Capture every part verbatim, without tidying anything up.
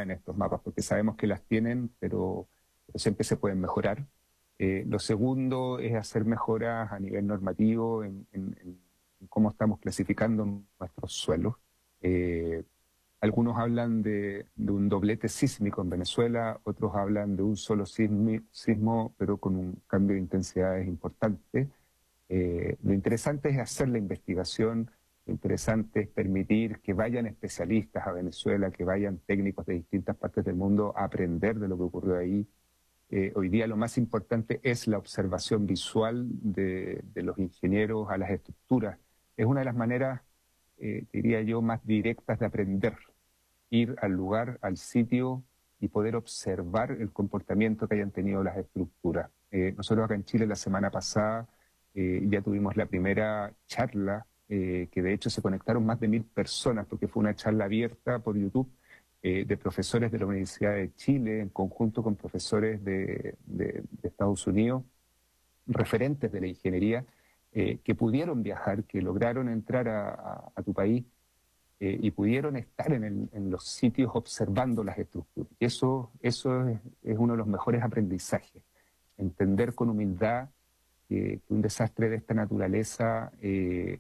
en estos mapas, porque sabemos que las tienen, pero, pero siempre se pueden mejorar. Eh, lo segundo es hacer mejoras a nivel normativo en, en, en cómo estamos clasificando nuestros suelos. Eh, algunos hablan de, de un doblete sísmico en Venezuela, otros hablan de un solo sismi, sismo, pero con un cambio de intensidades importante. Eh, lo interesante es hacer la investigación, lo interesante es permitir que vayan especialistas a Venezuela, que vayan técnicos de distintas partes del mundo a aprender de lo que ocurrió ahí. Eh, hoy día lo más importante es la observación visual de, de los ingenieros a las estructuras. Es una de las maneras, eh, diría yo, más directas de aprender. Ir al lugar, al sitio y poder observar el comportamiento que hayan tenido las estructuras. Eh, nosotros acá en Chile la semana pasada eh, ya tuvimos la primera charla, eh, que de hecho se conectaron más de mil personas, porque fue una charla abierta por YouTube, Eh, de profesores de la Universidad de Chile, en conjunto con profesores de, de, de Estados Unidos, referentes de la ingeniería, eh, que pudieron viajar, que lograron entrar a, a, a tu país eh, y pudieron estar en, el, en los sitios observando las estructuras. Y eso, eso es, es uno de los mejores aprendizajes. Entender con humildad que, que un desastre de esta naturaleza... Eh,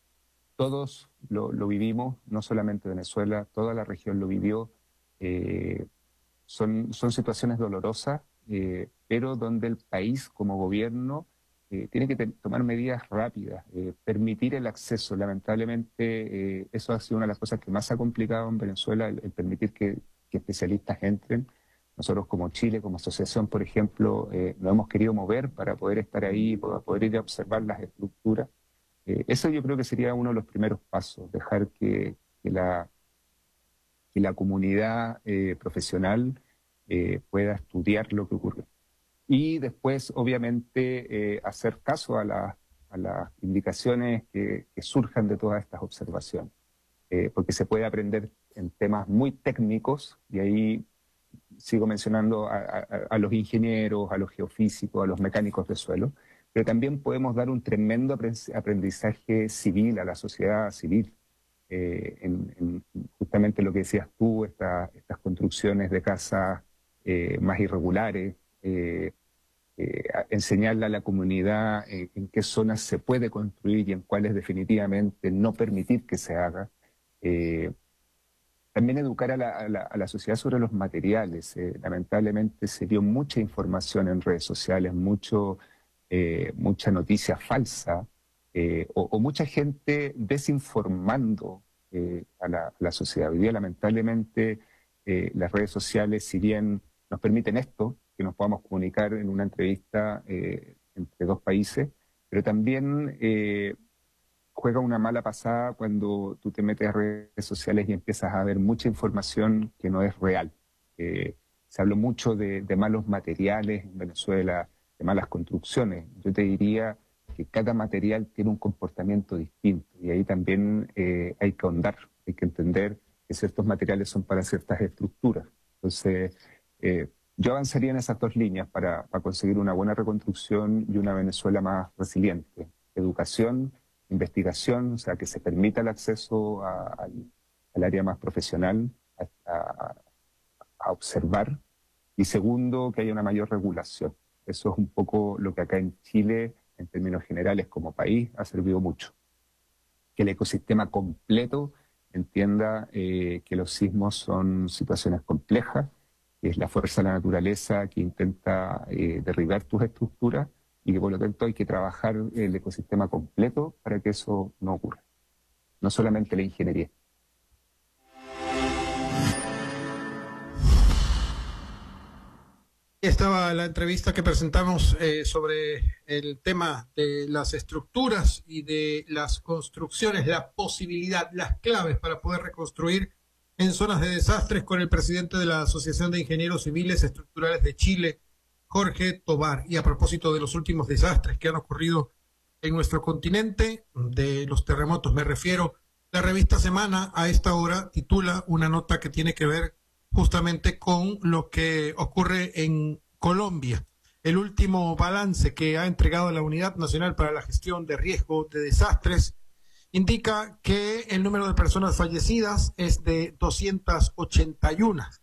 Todos lo, lo vivimos, no solamente Venezuela, toda la región lo vivió. Eh, son, son situaciones dolorosas, eh, pero donde el país como gobierno eh, tiene que tomar medidas rápidas, eh, permitir el acceso. Lamentablemente eh, eso ha sido una de las cosas que más ha complicado en Venezuela, el, el permitir que, que especialistas entren. Nosotros como Chile, como asociación, por ejemplo, eh, nos hemos querido mover para poder estar ahí, para poder ir a observar las estructuras. Eh, eso yo creo que sería uno de los primeros pasos, dejar que, que, la, que la comunidad eh, profesional eh, pueda estudiar lo que ocurre. Y después, obviamente, eh, hacer caso a, la, a las indicaciones que, que surjan de todas estas observaciones, eh, porque se puede aprender en temas muy técnicos, y ahí sigo mencionando a, a, a los ingenieros, a los geofísicos, a los mecánicos de suelo, pero también podemos dar un tremendo aprendizaje civil a la sociedad civil, eh, en, en justamente lo que decías tú, esta, estas construcciones de casas eh, más irregulares, eh, eh, enseñarle a la comunidad en, en qué zonas se puede construir y en cuáles definitivamente no permitir que se haga. Eh, también educar a la, a, la, a la sociedad sobre los materiales. Eh, lamentablemente se dio mucha información en redes sociales, mucho... Eh, mucha noticia falsa eh, o, o mucha gente desinformando eh, a, la, a la sociedad. Hoy día, lamentablemente, eh, las redes sociales, si bien nos permiten esto, que nos podamos comunicar en una entrevista eh, entre dos países, pero también eh, juega una mala pasada cuando tú te metes a redes sociales y empiezas a ver mucha información que no es real. Eh, se habló mucho de, de malos materiales en Venezuela, de malas construcciones. Yo te diría que cada material tiene un comportamiento distinto y ahí también eh, hay que ahondar, hay que entender que ciertos materiales son para ciertas estructuras. Entonces, eh, yo avanzaría en esas dos líneas para, para conseguir una buena reconstrucción y una Venezuela más resiliente. Educación, investigación, o sea, que se permita el acceso a, a, al área más profesional, a, a, a observar, y segundo, que haya una mayor regulación. Eso es un poco lo que acá en Chile, en términos generales como país, ha servido mucho. Que el ecosistema completo entienda eh, que los sismos son situaciones complejas, que es la fuerza de la naturaleza que intenta eh, derribar tus estructuras y que por lo tanto hay que trabajar el ecosistema completo para que eso no ocurra. No solamente la ingeniería. Estaba la entrevista que presentamos eh, sobre el tema de las estructuras y de las construcciones, la posibilidad, las claves para poder reconstruir en zonas de desastres con el presidente de la Asociación de Ingenieros Civiles Estructurales de Chile, Jorge Tobar. Y a propósito de los últimos desastres que han ocurrido en nuestro continente, de los terremotos me refiero, la revista Semana a esta hora titula una nota que tiene que ver justamente con lo que ocurre en Colombia. El último balance que ha entregado la Unidad Nacional para la Gestión de Riesgo de Desastres indica que el número de personas fallecidas es de doscientas ochenta y uno,